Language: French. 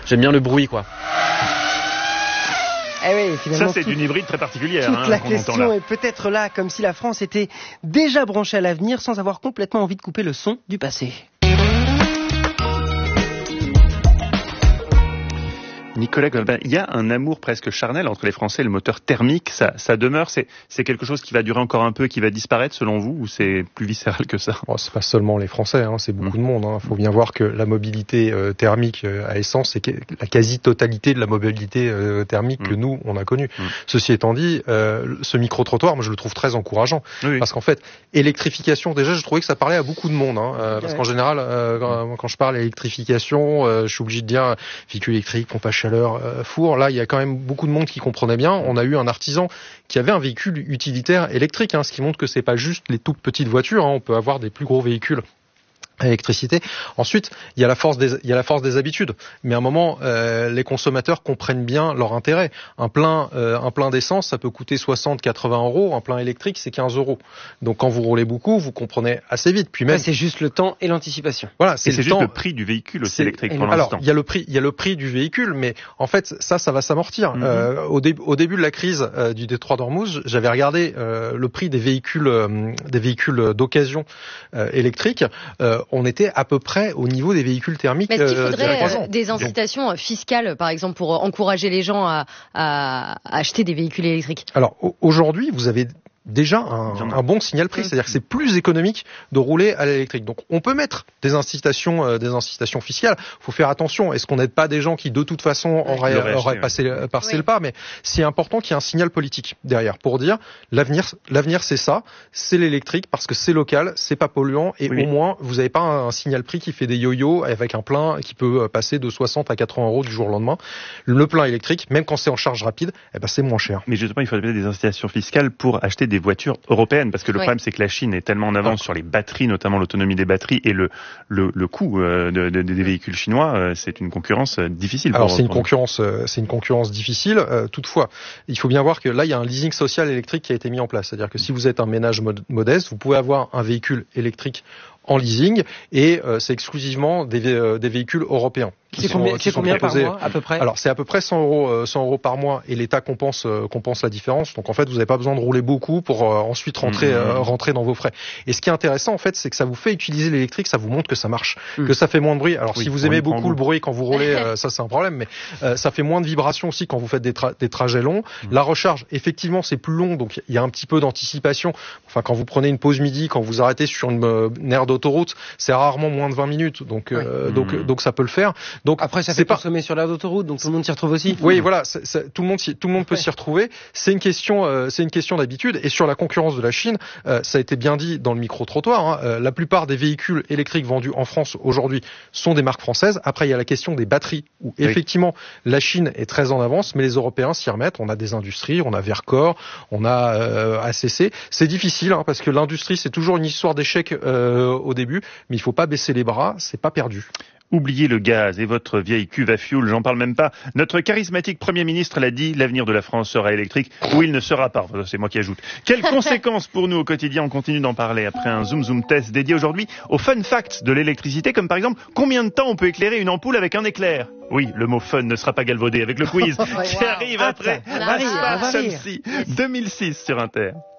j'aime bien le bruit, quoi. Eh oui, finalement, ça, c'est une hybride très particulière. Toute la question est peut-être là, comme si la France était déjà branchée à l'avenir sans avoir complètement envie de couper le son du passé. Nicolas Golbin, il y a un amour presque charnel entre les Français et le moteur thermique. Ça demeure, c'est quelque chose qui va durer encore un peu, qui va disparaître selon vous, ou c'est plus viscéral que ça? C'est pas seulement les Français, c'est beaucoup de monde. Il faut bien voir que la mobilité thermique à essence, c'est la quasi-totalité de la mobilité thermique que nous, on a connue. Ceci étant dit, ce micro-trottoir, moi je le trouve très encourageant. Oui. Parce qu'en fait, électrification, déjà je trouvais que ça parlait à beaucoup de monde. Parce qu'en général, quand je parle électrification, je suis obligé de dire véhicule électrique, pompe à chaleur, four. Là, il y a quand même beaucoup de monde qui comprenait bien. On a eu un artisan qui avait un véhicule utilitaire électrique, ce qui montre que c'est pas juste les toutes petites voitures. On peut avoir des plus gros véhicules à électricité. Ensuite, il y a la force des habitudes. Mais à un moment, les consommateurs comprennent bien leur intérêt. Un plein d'essence, ça peut coûter 60-80 €. Un plein électrique, c'est 15 €. Donc, quand vous roulez beaucoup, vous comprenez assez vite. Puis même, c'est juste le temps et l'anticipation. Voilà, c'est juste le prix du véhicule aussi électrique pour l'instant. Alors, il y a le prix du véhicule, mais en fait, ça va s'amortir. Au début de la crise du détroit d'Ormuz, j'avais regardé le prix des véhicules d'occasion électriques. On était à peu près au niveau des véhicules thermiques. Mais est-ce qu'il faudrait des incitations fiscales, par exemple, pour encourager les gens à acheter des véhicules électriques? Alors aujourd'hui, vous avez déjà un bon signal prix, c'est-à-dire que c'est plus économique de rouler à l'électrique. Donc on peut mettre des incitations fiscales. Faut faire attention. Est-ce qu'on n'aide pas des gens qui de toute façon auraient passé le pas? Mais c'est important qu'il y ait un signal politique derrière pour dire l'avenir c'est ça, c'est l'électrique parce que c'est local, c'est pas polluant et au moins vous n'avez pas un signal prix qui fait des yo-yo avec un plein qui peut passer de 60 à 80 € du jour au lendemain. Le plein électrique, même quand c'est en charge rapide, c'est moins cher. Mais justement, il faudrait des incitations fiscales pour acheter des voitures européennes, parce que le problème c'est que la Chine est tellement en avance sur les batteries, notamment l'autonomie des batteries et le coût des véhicules chinois, c'est une concurrence difficile. Alors c'est une concurrence difficile. Toutefois, il faut bien voir que là il y a un leasing social électrique qui a été mis en place, c'est-à-dire que si vous êtes un ménage modeste, vous pouvez avoir un véhicule électrique en leasing et c'est exclusivement des véhicules européens. C'est combien par mois à peu près? Alors c'est à peu près 100 € par mois et l'État compense la différence. Donc en fait vous n'avez pas besoin de rouler beaucoup pour ensuite rentrer dans vos frais. Et ce qui est intéressant en fait c'est que ça vous fait utiliser l'électrique, ça vous montre que ça marche, que ça fait moins de bruit. Alors si vous aimez beaucoup le bruit quand vous roulez, ça c'est un problème, mais ça fait moins de vibrations aussi quand vous faites des trajets longs. La recharge effectivement c'est plus long, donc il y a un petit peu d'anticipation. Enfin quand vous prenez une pause midi, quand vous arrêtez sur une aire d'autoroute, c'est rarement moins de 20 minutes, donc ça peut le faire. Donc après ça fait consommer sur l'aire d'autoroute, donc tout le monde s'y retrouve aussi. Oui, voilà, tout le monde peut s'y retrouver. C'est une question d'habitude. Et sur la concurrence de la Chine, ça a été bien dit dans le micro-trottoir. La plupart des véhicules électriques vendus en France aujourd'hui sont des marques françaises. Après, il y a la question des batteries, où effectivement la Chine est très en avance, mais les Européens s'y remettent. On a des industries, on a Vercor, on a ACC. C'est difficile parce que l'industrie c'est toujours une histoire d'échec au début, mais il faut pas baisser les bras, c'est pas perdu. Oubliez le gaz et votre vieille cuve à fioul, j'en parle même pas. Notre charismatique Premier ministre l'a dit, l'avenir de la France sera électrique, ou il ne sera pas. Enfin, c'est moi qui ajoute. Quelles conséquences pour nous au quotidien? On continue d'en parler après un Zoom test dédié aujourd'hui aux fun facts de l'électricité, comme par exemple, combien de temps on peut éclairer une ampoule avec un éclair? Oui, le mot fun ne sera pas galvaudé avec le quiz qui arrive après. 2006 sur Inter.